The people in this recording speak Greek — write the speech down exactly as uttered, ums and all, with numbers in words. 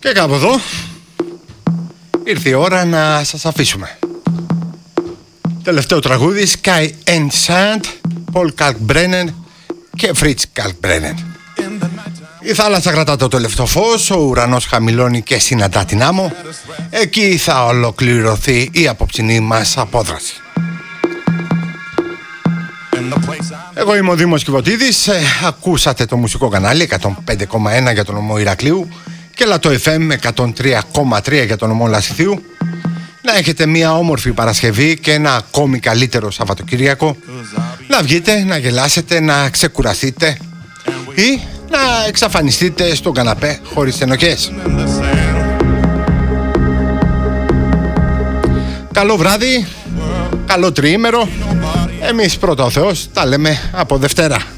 Και κάπου εδώ ήρθε η ώρα να σας αφήσουμε. Τελευταίο τραγούδι, Sky and Sand, Paul Kalkbrenner και Fritz Kalkbrenner. Η θάλασσα κρατά το τελευταίο φως, ο ουρανός χαμηλώνει και συναντά την άμμο. Εκεί θα ολοκληρωθεί η απόψινή μας απόδραση. Εγώ είμαι ο Δήμος Κιβωτίδης, ε, ακούσατε το μουσικό κανάλι εκατόν πέντε κόμμα ένα για τον νομό Ηρακλείου και Λατό εφ εμ εκατόν τρία κόμμα τρία για τον νομό Λασιθίου. Να έχετε μια όμορφη Παρασκευή και ένα ακόμη καλύτερο Σαββατοκύριακο. Να βγείτε, να γελάσετε, να ξεκουραστείτε ή να εξαφανιστείτε στον καναπέ χωρίς ενοχές. Καλό βράδυ, καλό τριήμερο. Εμείς πρώτα ο Θεός τα λέμε από Δευτέρα.